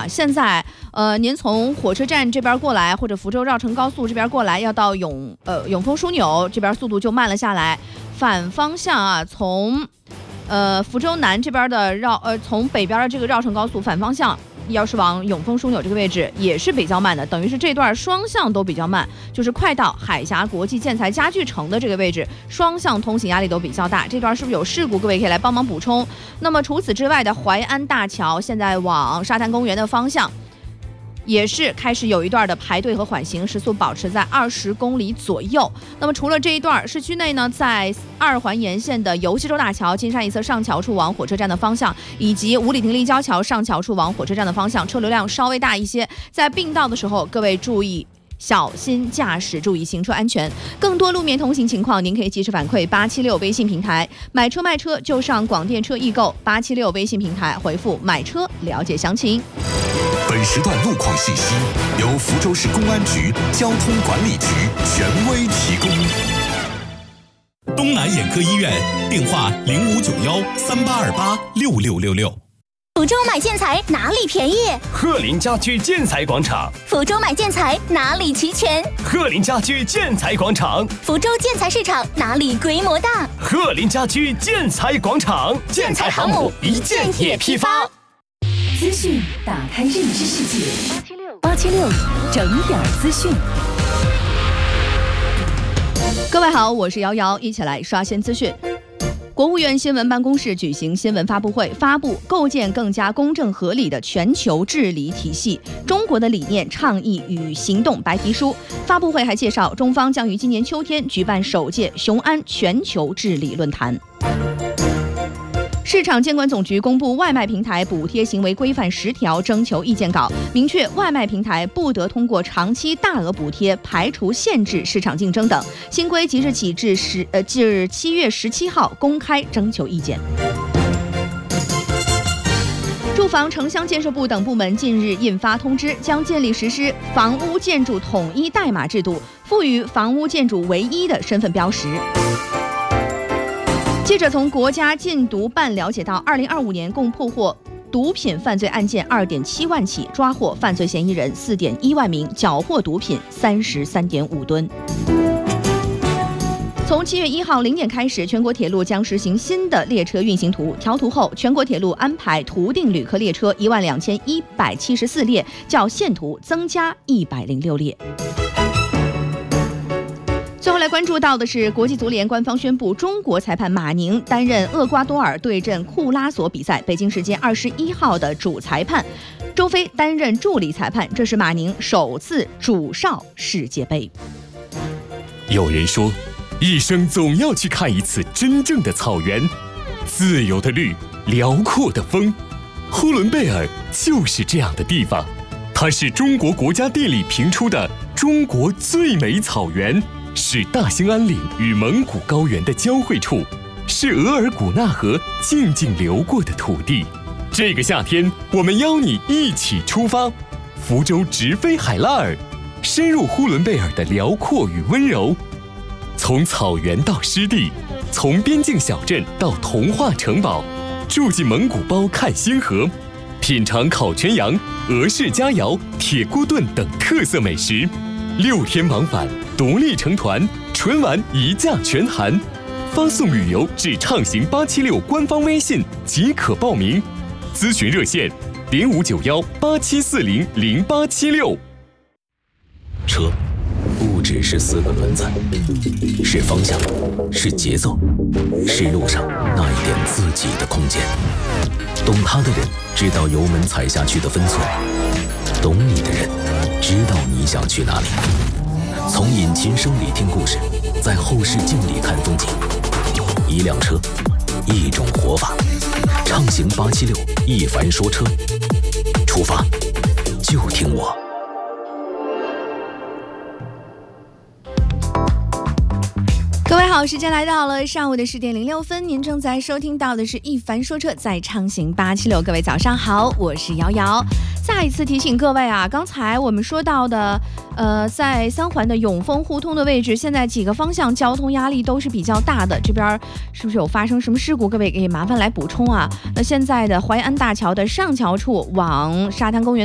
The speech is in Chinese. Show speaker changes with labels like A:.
A: 现在您从火车站这边过来，或者福州绕城高速这边过来，要到永丰枢纽这边速度就慢了下来。反方向啊，从福州南这边的从北边的这个绕城高速反方向，要是往永丰枢纽这个位置也是比较慢的，等于是这段双向都比较慢，就是快到海峡国际建材家具城的这个位置，双向通行压力都比较大。这段是不是有事故？各位可以来帮忙补充。那么除此之外的淮安大桥，现在往沙滩公园的方向，也是开始有一段的排队和缓行，时速保持在20公里左右。那么除了这一段，市区内呢，在2环沿线的游溪洲大桥金山一侧上桥处往火车站的方向，以及五里亭立交桥上桥处往火车站的方向，车流量稍微大一些。在并道的时候，各位注意小心驾驶，注意行车安全。更多路面通行情况，您可以及时反馈876微信平台。买车卖车就上广电车易购876微信平台回复买车了解详情。
B: 本时段路况信息由福州市公安局交通管理局权威提供。
C: 东南眼科医院电话059138286666。
D: 福州买建材哪里便宜？
E: 鹤林家居建材广场。
D: 福州买建材哪里齐全？
E: 鹤林家居建材广场。
D: 福州建材市场哪里规模大？
E: 鹤林家居建材广场。建材航母一件也批发。
F: 资讯打开认知世界，876整点资讯。
A: 各位好，我是瑶瑶，一起来刷新资讯。国务院新闻办公室举行新闻发布会，发布构建更加公正合理的全球治理体系，中国的理念、倡议与行动白皮书。发布会还介绍，中方将于今年秋天举办首届雄安全球治理论坛。市场监管总局公布外卖平台补贴行为规范10条征求意见稿，明确外卖平台不得通过长期大额补贴排除限制市场竞争等。新规即日起至7月17号公开征求意见。住房城乡建设部等部门近日印发通知，将建立实施房屋建筑统一代码制度，赋予房屋建筑唯一的身份标识。记者从国家禁毒办了解到，2025年共破获毒品犯罪案件2.7万起，抓获犯罪嫌疑人4.1万名，缴获毒品33.5吨。从7月1号0点开始，全国铁路将实行新的列车运行图。调图后，全国铁路安排图定旅客列车12174列，较现图增加106列。最后来关注到的是，国际足联官方宣布，中国裁判马宁担任厄瓜多尔对阵库拉索比赛北京时间21号的主裁判，周飞担任助理裁判。这是马宁首次主哨世界杯。
C: 有人说，一生总要去看一次真正的草原，自由的绿，辽阔的风。呼伦贝尔就是这样的地方，它是中国国家地理评出的中国最美草原，是大兴安岭与蒙古高原的交汇处，是额尔古纳河静静流过的土地。这个夏天，我们邀你一起出发，福州直飞海拉尔，深入呼伦贝尔的辽阔与温柔。从草原到湿地，从边境小镇到童话城堡，住进蒙古包看星河，品尝烤全羊、俄式佳肴、铁锅炖等特色美食。6天往返，独立成团，纯玩一价全含。发送旅游至畅行876官方微信即可报名。咨询热线059187400876。
G: 车不只是4个轮子，是方向，是节奏，是路上那一点自己的空间。懂它的人知道油门踩下去的分寸，懂你的人知道你想去哪里。从引擎声里听故事，在后视镜里看风景。一辆车，一种活法。畅行876，一凡说车，出发就听我。
A: 各位好，时间来到了上午的10点06分，您正在收听到的是一凡说车，在畅行876。各位早上好，我是瑶瑶。再一次提醒各位啊，刚才我们说到的在3环的永丰互通的位置，现在几个方向交通压力都是比较大的，这边是不是有发生什么事故？各位可以麻烦来补充啊。那现在的淮安大桥的上桥处往沙滩公园